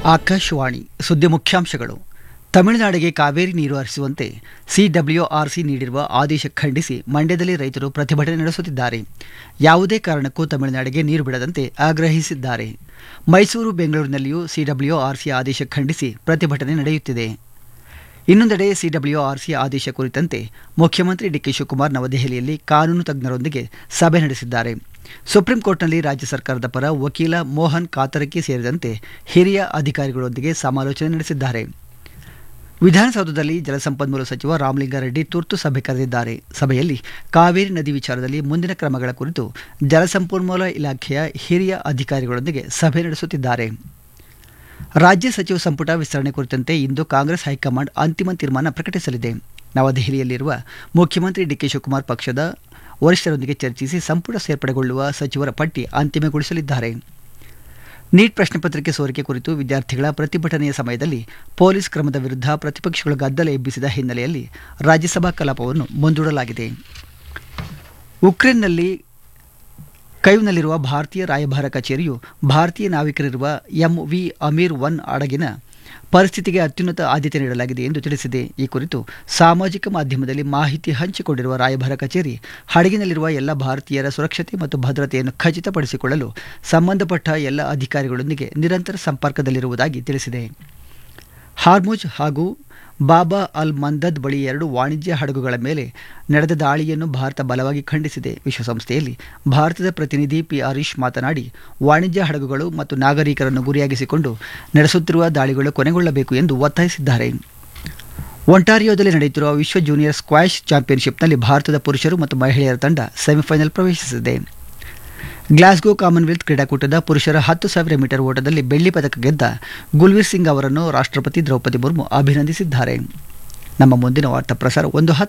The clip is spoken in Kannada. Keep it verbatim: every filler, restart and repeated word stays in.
ಆಕಾಶವಾಣಿ ಸುದ್ದಿ ಮುಖ್ಯಾಂಶಗಳು. ತಮಿಳುನಾಡಿಗೆ ಕಾವೇರಿ ನೀರು ಹರಿಸುವಂತೆ ಸಿಡಬ್ಲ್ಯೂಆರ್ಸಿ ನೀಡಿರುವ ಆದೇಶ ಖಂಡಿಸಿ ಮಂಡ್ಯದಲ್ಲಿ ರೈತರು ಪ್ರತಿಭಟನೆ ನಡೆಸುತ್ತಿದ್ದಾರೆ. ಯಾವುದೇ ಕಾರಣಕ್ಕೂ ತಮಿಳುನಾಡಿಗೆ ನೀರು ಬಿಡದಂತೆ ಆಗ್ರಹಿಸಿದ್ದಾರೆ. ಮೈಸೂರು, ಬೆಂಗಳೂರಿನಲ್ಲಿಯೂ ಸಿಡಬ್ಲ್ಯೂಆರ್ಸಿ ಆದೇಶ ಖಂಡಿಸಿ ಪ್ರತಿಭಟನೆ ನಡೆಯುತ್ತಿದೆ. ಇನ್ನೊಂದೆಡೆ ಸಿಡಬ್ಲ್ಯೂಆರ್ಸಿ ಆದೇಶ ಕುರಿತಂತೆ ಮುಖ್ಯಮಂತ್ರಿ ಡಿಕೆ ಶಿವಕುಮಾರ್ ನವದೆಹಲಿಯಲ್ಲಿ ಕಾನೂನು ತಜ್ಞರೊಂದಿಗೆ ಸಭೆ ನಡೆಸಿದ್ದಾರೆ. ಸುಪ್ರೀಂ ಕೋರ್ಟ್ನಲ್ಲಿ ರಾಜ್ಯ ಸರ್ಕಾರದ ಪರ ವಕೀಲ ಮೋಹನ್ ಕಾತರಕಿ ಸೇರಿದಂತೆ ಹಿರಿಯ ಅಧಿಕಾರಿಗಳೊಂದಿಗೆ ಸಮಾಲೋಚನೆ ನಡೆಸಿದ್ದಾರೆ. ವಿಧಾನಸೌಧದಲ್ಲಿ ಜಲಸಂಪನ್ಮೂಲ ಸಚಿವ ರಾಮಲಿಂಗಾರೆಡ್ಡಿ ತುರ್ತು ಸಭೆ ಕರೆದಿದ್ದಾರೆ. ಸಭೆಯಲ್ಲಿ ಕಾವೇರಿ ನದಿ ವಿಚಾರದಲ್ಲಿ ಮುಂದಿನ ಕ್ರಮಗಳ ಕುರಿತು ಜಲಸಂಪನ್ಮೂಲ ಇಲಾಖೆಯ ಹಿರಿಯ ಅಧಿಕಾರಿಗಳೊಂದಿಗೆ ಸಭೆ ನಡೆಸುತ್ತಿದ್ದಾರೆ. ರಾಜ್ಯ ಸಚಿವ ಸಂಪುಟ ವಿಸ್ತರಣೆ ಕುರಿತಂತೆ ಇಂದು ಕಾಂಗ್ರೆಸ್ ಹೈಕಮಾಂಡ್ ಅಂತಿಮ ತೀರ್ಮಾನ ಪ್ರಕಟಿಸಲಿದೆ. ನವದೆಹಲಿಯಲ್ಲಿರುವ ಮುಖ್ಯಮಂತ್ರಿ ಡಿಕೆ ಶಿವಕುಮಾರ್ ಪಕ್ಷದ ವರಿಷ್ಠರೊಂದಿಗೆ ಚರ್ಚಿಸಿ ಸಂಪುಟ ಸೇರ್ಪಡೆಗೊಳ್ಳುವ ಸಚಿವರ ಪಟ್ಟಿ ಅಂತಿಮಗೊಳಿಸಲಿದ್ದಾರೆ. ನೀಟ್ ಪ್ರಶ್ನೆ ಪತ್ರಿಕೆ ಸೋರಿಕೆ ಕುರಿತು ವಿದ್ಯಾರ್ಥಿಗಳ ಪ್ರತಿಭಟನೆಯ ಸಮಯದಲ್ಲಿ ಪೊಲೀಸ್ ಕ್ರಮದ ವಿರುದ್ಧ ಪ್ರತಿಪಕ್ಷಗಳು ಗದ್ದಲ ಎಬ್ಬಿಸಿದ ಹಿನ್ನೆಲೆಯಲ್ಲಿ ರಾಜ್ಯಸಭಾ ಕಲಾಪವನ್ನು ಮುಂದೂಡಲಾಗಿದೆ. ಉಕ್ರೇನ್ನಲ್ಲಿ ಕೈವ್ನಲ್ಲಿರುವ ಭಾರತೀಯ ರಾಯಭಾರ ಕಚೇರಿಯು ಭಾರತೀಯ ನಾವಿಕರಿರುವ ಎಂವಿ ಅಮೀರ್ ಒನ್ ಹಡಗಿನ ಪರಿಸ್ಥಿತಿಗೆ ಅತ್ಯುನ್ನತ ಆದ್ಯತೆ ನೀಡಲಾಗಿದೆ ಎಂದು ತಿಳಿಸಿದೆ. ಈ ಕುರಿತು ಸಾಮಾಜಿಕ ಮಾಧ್ಯಮದಲ್ಲಿ ಮಾಹಿತಿ ಹಂಚಿಕೊಂಡಿರುವ ರಾಯಭಾರ ಕಚೇರಿ ಹಡಗಿನಲ್ಲಿರುವ ಎಲ್ಲ ಭಾರತೀಯರ ಸುರಕ್ಷತೆ ಮತ್ತು ಭದ್ರತೆಯನ್ನು ಖಚಿತಪಡಿಸಿಕೊಳ್ಳಲು ಸಂಬಂಧಪಟ್ಟ ಎಲ್ಲ ಅಧಿಕಾರಿಗಳೊಂದಿಗೆ ನಿರಂತರ ಸಂಪರ್ಕದಲ್ಲಿರುವುದಾಗಿ ತಿಳಿಸಿದೆ. ಹಾರ್ಮುಜ್ ಹಾಗೂ ಬಾಬಾ ಅಲ್ ಮಂದದ್ ಬಳಿ ಎರಡು ವಾಣಿಜ್ಯ ಹಡಗುಗಳ ಮೇಲೆ ನಡೆದ ದಾಳಿಯನ್ನು ಭಾರತ ಬಲವಾಗಿ ಖಂಡಿಸಿದೆ. ವಿಶ್ವಸಂಸ್ಥೆಯಲ್ಲಿ ಭಾರತದ ಪ್ರತಿನಿಧಿ ಪಿ ಹರೀಶ್ ಮಾತನಾಡಿ, ವಾಣಿಜ್ಯ ಹಡಗುಗಳು ಮತ್ತು ನಾಗರಿಕರನ್ನು ಗುರಿಯಾಗಿಸಿಕೊಂಡು ನಡೆಸುತ್ತಿರುವ ದಾಳಿಗಳು ಕೊನೆಗೊಳ್ಳಬೇಕು ಎಂದು ಒತ್ತಾಯಿಸಿದ್ದಾರೆ. ಒಂಟಾರಿಯೋದಲ್ಲಿ ನಡೆಯುತ್ತಿರುವ ವಿಶ್ವ ಜೂನಿಯರ್ ಸ್ಕ್ವಾಷ್ ಚಾಂಪಿಯನ್ಶಿಪ್ನಲ್ಲಿ ಭಾರತದ ಪುರುಷರು ಮತ್ತು ಮಹಿಳೆಯರ ತಂಡ ಸೆಮಿಫೈನಲ್ ಪ್ರವೇಶಿಸಿದೆ. ಗ್ಲಾಸ್ಗೋ ಕಾಮನ್ವೆಲ್ತ್ ಕ್ರೀಡಾಕೂಟದ ಪುರುಷರ ಹತ್ತು ಸಾವಿರ ಮೀಟರ್ ಓಟದಲ್ಲಿ ಬೆಳ್ಳಿ ಪದಕ ಗೆದ್ದ ಗುಲ್ವೀರ್ ಸಿಂಗ್ ಅವರನ್ನು ರಾಷ್ಟ್ರಪತಿ ದ್ರೌಪದಿ ಮುರ್ಮು ಅಭಿನಂದಿಸಿದ್ದಾರೆ. ನಮ್ಮ ಮುಂದಿನ ವಾರ್ತಾ ಪ್ರಸಾರ ಒಂದು